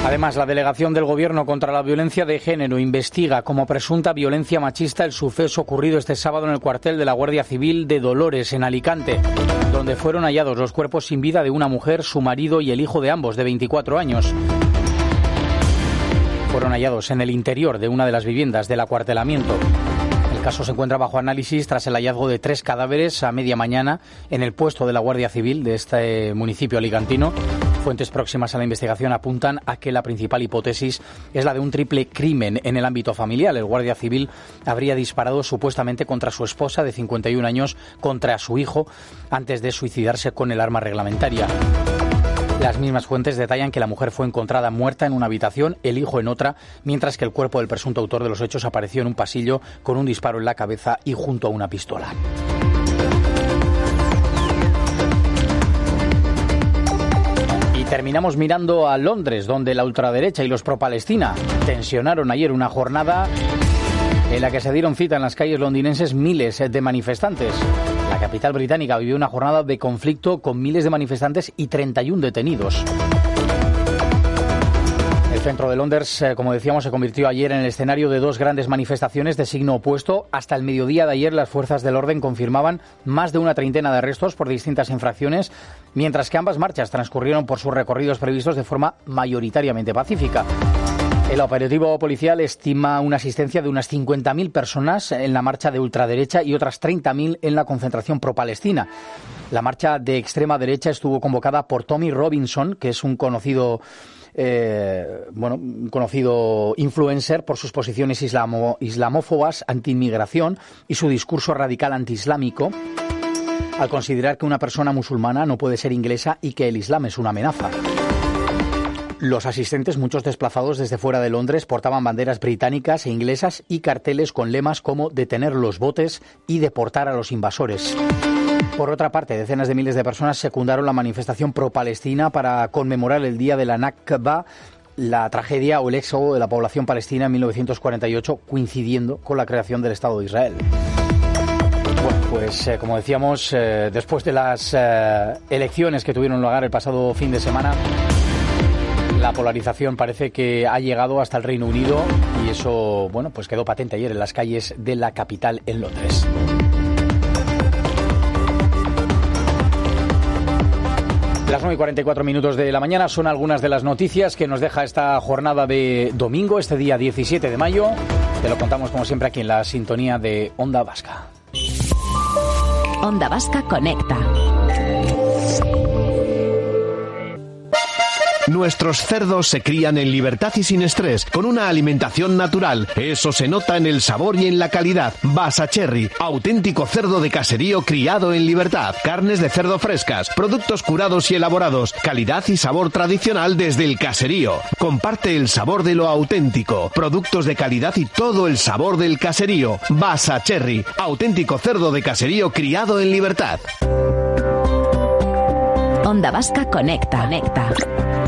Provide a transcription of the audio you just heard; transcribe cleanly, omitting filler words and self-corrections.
Además, la delegación del Gobierno contra la violencia de género investiga como presunta violencia machista el suceso ocurrido este sábado en el cuartel de la Guardia Civil de Dolores, en Alicante, donde fueron hallados los cuerpos sin vida de una mujer, su marido y el hijo de ambos, de 24 años. Fueron hallados en el interior de una de las viviendas del acuartelamiento. El caso se encuentra bajo análisis tras el hallazgo de 3 cadáveres a media mañana en el puesto de la Guardia Civil de este municipio alicantino. Fuentes próximas a la investigación apuntan a que la principal hipótesis es la de un triple crimen en el ámbito familiar. El guardia civil habría disparado supuestamente contra su esposa de 51 años, contra su hijo, antes de suicidarse con el arma reglamentaria. Las mismas fuentes detallan que la mujer fue encontrada muerta en una habitación, el hijo en otra, mientras que el cuerpo del presunto autor de los hechos apareció en un pasillo con un disparo en la cabeza y junto a una pistola. Terminamos mirando a Londres, donde la ultraderecha y los pro-Palestina tensionaron ayer una jornada en la que se dieron cita en las calles londinenses miles de manifestantes. La capital británica vivió una jornada de conflicto con miles de manifestantes y 31 detenidos. El centro de Londres, como decíamos, se convirtió ayer en el escenario de 2 grandes manifestaciones de signo opuesto. Hasta el mediodía de ayer, las fuerzas del orden confirmaban más de una treintena de arrestos por distintas infracciones, mientras que ambas marchas transcurrieron por sus recorridos previstos de forma mayoritariamente pacífica. El operativo policial estima una asistencia de unas 50.000 personas en la marcha de ultraderecha y otras 30.000 en la concentración pro-palestina. La marcha de extrema derecha estuvo convocada por Tommy Robinson, que es un conocido influencer por sus posiciones islamófobas, anti-inmigración y su discurso radical antiislámico, al considerar que una persona musulmana no puede ser inglesa y que el Islam es una amenaza. Los asistentes, muchos desplazados desde fuera de Londres, portaban banderas británicas e inglesas y carteles con lemas como detener los botes y deportar a los invasores. Por otra parte, decenas de miles de personas secundaron la manifestación pro-palestina para conmemorar el día de la Nakba, la tragedia o el éxodo de la población palestina en 1948, coincidiendo con la creación del Estado de Israel. Bueno, pues como decíamos, después de las elecciones que tuvieron lugar el pasado fin de semana, la polarización parece que ha llegado hasta el Reino Unido y eso, bueno, pues quedó patente ayer en las calles de la capital en Londres. Las 9:44 de la mañana son algunas de las noticias que nos deja esta jornada de domingo, este día 17 de mayo. Te lo contamos como siempre aquí en la sintonía de Onda Vasca. Onda Vasca Conecta. Nuestros cerdos se crían en libertad y sin estrés, con una alimentación natural. Eso se nota en el sabor y en la calidad. Basacherry, auténtico cerdo de caserío criado en libertad. Carnes de cerdo frescas, productos curados y elaborados. Calidad y sabor tradicional desde el caserío. Comparte el sabor de lo auténtico. Productos de calidad y todo el sabor del caserío. Basacherry, auténtico cerdo de caserío criado en libertad. Onda Vasca Conecta.